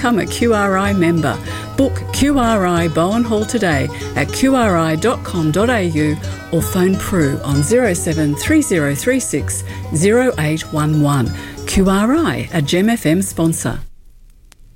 Become a QRI member. Book QRI Bowen Hall today at qri.com.au or phone Prue on 07 3036 0811. QRI, a Gem FM sponsor.